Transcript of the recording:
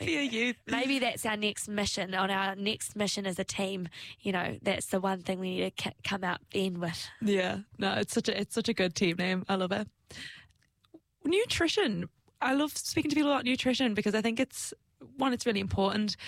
Fear youth. Maybe that's our next mission. On our next mission as a team, that's the one thing we need to come out the end with. Yeah, no, it's such a good team name. I love it. Nutrition. I love speaking to people about nutrition because I think it's really important.